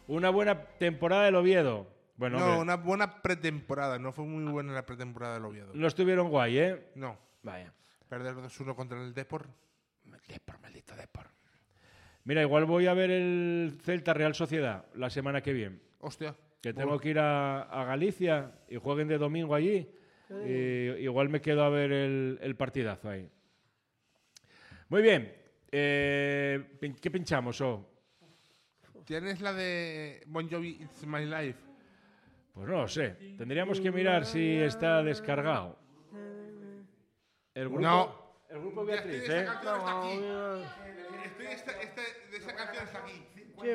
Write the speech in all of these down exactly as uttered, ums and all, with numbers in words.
Una buena temporada del Oviedo. Bueno, no, hombre, una buena pretemporada. No fue muy buena la pretemporada del Oviedo. no estuvieron guay, ¿eh? No. Vaya. Perder dos uno contra el Depor. Depor, maldito Depor. Mira, igual voy a ver el Celta Real Sociedad la semana que viene. Hostia. Que tengo que ir a, a Galicia y jueguen de domingo allí. Y igual me quedo a ver el, el partidazo ahí. Muy bien. Eh, ¿Qué pinchamos, oh? ¿Tienes la de Bon Jovi It's My Life? Pues no lo sé. Tendríamos que mirar si está descargado. El grupo, No. El grupo Beatriz, Esa ¿eh? canción está aquí. Estoy esta, esta, de esa canción está aquí.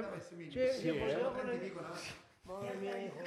Madre mía, hijo.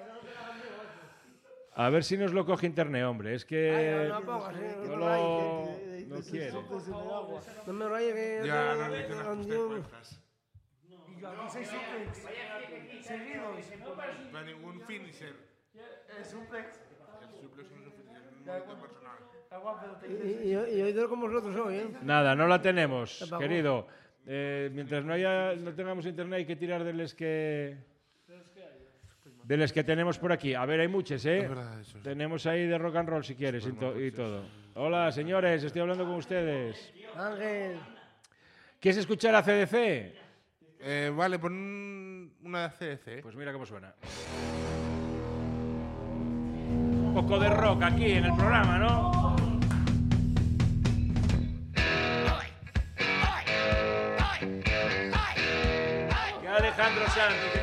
A ver si nos lo coge internet, hombre. Es que No pongas, eh, no no lo rayes, no quiere. No me rayes que... Ya no le dicen las puestas. Y yo aquí soy suplex. Seguidos. No hay ningún finisher. El suplex. El suplex no es un finisher, es un mérito personal. Y, y, y hoy duermo con vosotros hoy, ¿eh? Nada, no la tenemos, Se apagó. querido. Eh, mientras no haya, no tengamos internet hay que tirar de los que de los que tenemos por aquí. A ver, hay muchos, ¿eh? Es verdad, eso es. Tenemos ahí de rock and roll si quieres y, to- y todo. Hola, señores, estoy hablando con ustedes. Ángel. ¿Quieres escuchar a C D C? Eh, vale, pon un- una de C D C. Pues mira cómo suena. Un poco de rock aquí en el programa, ¿no? Que Alejandro Sanz.